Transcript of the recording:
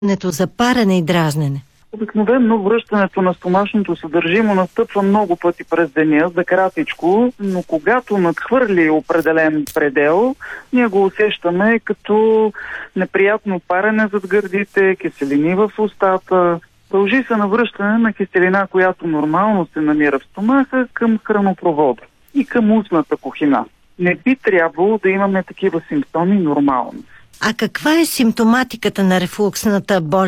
за парене и дразнене? Обикновено връщането на стомашното съдържимо настъпва много пъти през деня, за кратичко, но когато надхвърли определен предел, ние го усещаме като неприятно парене зад гърдите, киселини в устата. Дължи се на връщане на киселина, която нормално се намира в стомаха, към хранопровода и към устната кухина. Не би трябвало да имаме такива симптоми нормално. А каква е симптоматиката на рефлуксната болест?